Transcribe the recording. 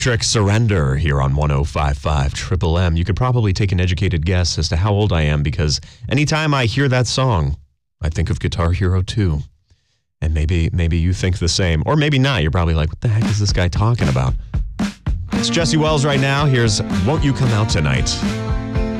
Trick Surrender here on 105.5 Triple M. You could probably take an educated guess as to how old I am because anytime I hear that song, I think of Guitar Hero 2. And maybe you think the same. Or maybe not. You're probably like, what the heck is this guy talking about? It's Jesse Wells right now. Here's Won't You Come Out Tonight?